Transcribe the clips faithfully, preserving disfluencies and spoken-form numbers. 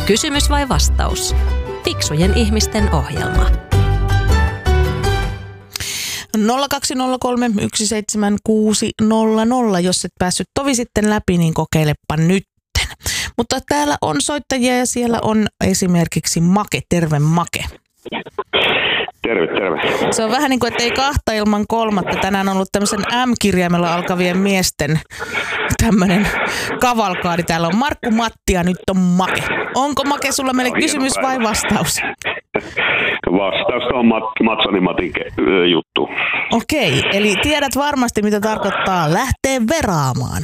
Kysymys vai vastaus? Fiksujen ihmisten ohjelma. nolla kaksi nolla kolme yksi seitsemän kuusi nolla nolla. Jos et päässyt tovi sitten läpi, niin kokeilepa nytten. Mutta täällä on soittajia ja siellä on esimerkiksi Make. Terve Make. Terve, terve. Se on vähän niin kuin, että ei kahta ilman kolmatta. Tänään on ollut tämmöisen M-kirjaimella alkavien miesten tämmöinen kavalkaadi. Täällä on Markku, Matti ja nyt on Make. Onko Make sulla meille kysymys vai vastaus? Vastaus on Mat- Matsoni Matin juttu. Okei, eli tiedät varmasti mitä tarkoittaa lähteä veraamaan.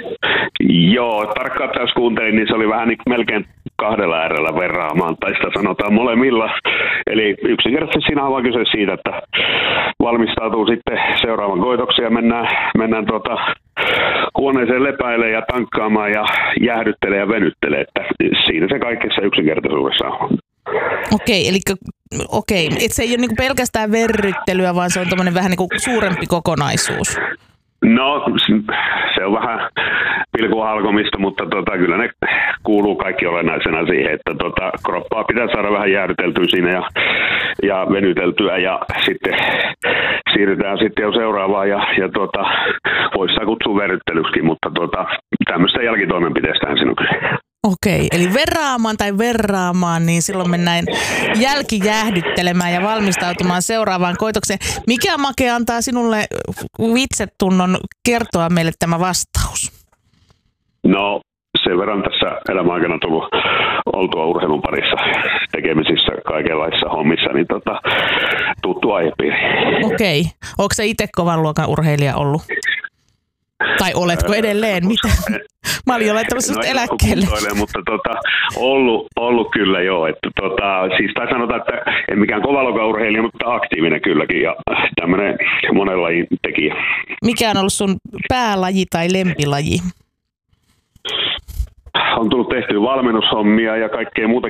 Joo, tarkkaan jos kuuntelin, niin se oli vähän niin kuin melkein kahdella äärellä verraamaan, tai sitä sanotaan molemmilla. Eli yksinkertaisesti siinä on vaan kyse siitä, että valmistautuu sitten seuraavan koitoksi ja mennään, mennään tuota huoneeseen lepäilemään ja tankkaamaan ja jäähdyttelee ja venyttelee. Että siinä se kaikessa yksinkertaisuudessa on. Okei, eli okei, et se ei ole niinku pelkästään verryttelyä, vaan se on tommoinen vähän niinku suurempi kokonaisuus. No, se on vähän pilkun halkomista, mutta tota, kyllä ne kuuluu kaikki olennaisena siihen, että tota, kroppaa pitää saada vähän jäädyteltyä siinä ja, ja venyteltyä ja sitten siirrytään sitten jo seuraavaan ja, ja tota, voisi sitä kutsua verryttelyksikin, mutta tota, tämmöistä jälkitoimenpiteestähän siinä on kyse. Okei, eli verraamaan tai verraamaan, niin silloin mennään jälkijäähdyttelemään ja valmistautumaan seuraavaan koitokseen. Mikä Make antaa sinulle vitsetunnon kertoa meille tämä vastaus? No, sen verran tässä elämän aikana tullut oltua urheilun parissa tekemisissä kaikenlaisissa hommissa, niin tota, tuttu aihepiiri. Okei, onko se itse kovan luokan urheilija ollut? Tai oletko edelleen? Mitä? Mä olin jo laittamassa no, eläkkeelle. Mutta tota, ollut, ollut kyllä joo. Että tota, siis tai sanotaan, että en mikään kovalokaurheilija, mutta aktiivinen kylläkin ja tämmöinen monen lajin tekijä. Mikä on ollut sun päälaji tai lempilaji? On tullut tehtyä valmennushommia ja kaikkea muuta